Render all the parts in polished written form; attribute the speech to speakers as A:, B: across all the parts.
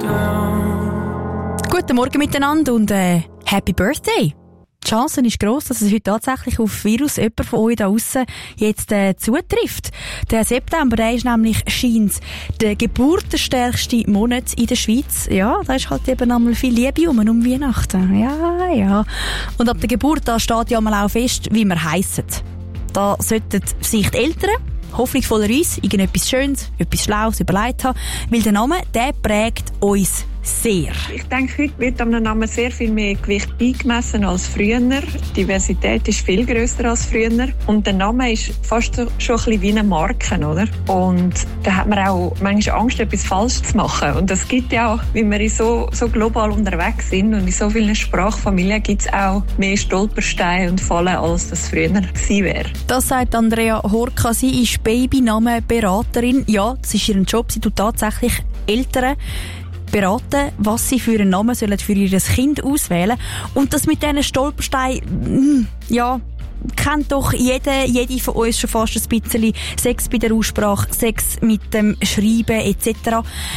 A: Guten Morgen miteinander und Happy Birthday! Die Chance ist gross, dass es heute tatsächlich auf Virus jemand von euch da draussen jetzt zutrifft. Der September, der ist nämlich scheint der geburtenstärkste Monat in der Schweiz. Ja, da ist halt eben einmal viel Liebe um Weihnachten. Ja. Und ab der Geburt, da steht ja mal auch fest, wie wir heissen. Da sollten sich die Eltern hoffnungsvollerweise irgendetwas Schönes, etwas Schlaues überlegt haben, weil der Name, der prägt uns sehr.
B: Ich denke, heute wird am Namen sehr viel mehr Gewicht beigemessen als früher. Die Diversität ist viel grösser als früher. Und der Name ist fast schon ein bisschen wie eine Marke, oder? Und da hat man auch manchmal Angst, etwas falsch zu machen. Und das gibt ja auch, weil wir so global unterwegs sind und in so vielen Sprachfamilien gibt es auch mehr Stolpersteine und Fallen, als das früher gewesen wäre.
A: Das sagt Andrea Horka. Sie ist Babynamenberaterin. Ja, das ist ihr Job. Sie tut tatsächlich Eltern beraten, was sie für einen Namen sollen für ihr Kind auswählen. Und das mit diesen Stolpersteinen, ja, kennt doch jede von uns schon fast ein bisschen. Sex bei der Aussprache, Sex mit dem Schreiben etc.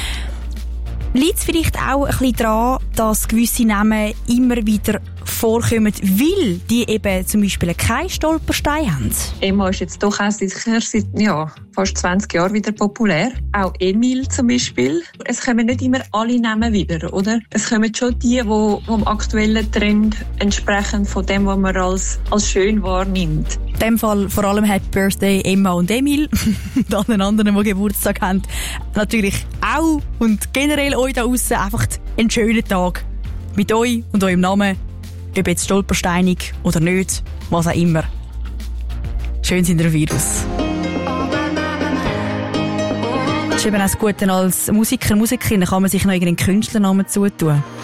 A: Liegt es vielleicht auch ein bisschen daran, dass gewisse Namen immer wieder vorkommen, weil die eben zum Beispiel keinen Stolperstein haben?
B: Emma ist jetzt doch auch seit fast 20 Jahren wieder populär. Auch Emil zum Beispiel. Es kommen nicht immer alle Namen wieder, oder? Es kommen schon die dem aktuellen Trend entsprechen von dem, was man als schön wahrnimmt.
A: In dem Fall vor allem Happy Birthday Emma und Emil. Und allen anderen, die Geburtstag haben. Natürlich auch und generell euch da draussen einfach einen schönen Tag. Mit euch und eurem Namen. Ob jetzt stolpersteinig oder nicht, was auch immer. Schön sind ihr Virus. Das ist eben auch das Gute als Musikerin kann man sich noch irgendeinen Künstlernamen zutun.